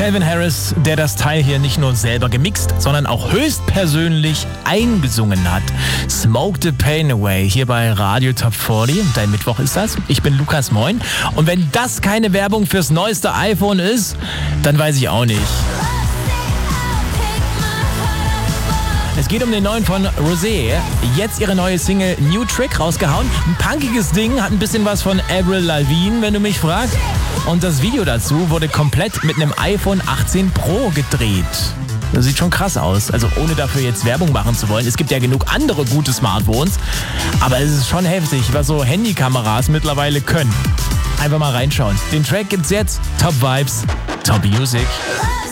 Calvin Harris, der das Teil hier nicht nur selber gemixt, sondern auch höchstpersönlich eingesungen hat. Smoke the Pain Away, hier bei Radio Top 40. Dein Mittwoch ist das. Ich bin Lukas, moin. Und wenn das keine Werbung fürs neueste iPhone ist, dann weiß ich auch nicht. Es geht um den neuen von Rosé. Jetzt ihre neue Single New Trick rausgehauen. Ein punkiges Ding, hat ein bisschen was von Avril Lavigne, wenn du mich fragst. Und das Video dazu wurde komplett mit einem iPhone 18 Pro gedreht. Das sieht schon krass aus. Also ohne dafür jetzt Werbung machen zu wollen. Es gibt ja genug andere gute Smartphones. Aber es ist schon heftig, was so Handykameras mittlerweile können. Einfach mal reinschauen. Den Track gibt's jetzt. Top Vibes, Top Music.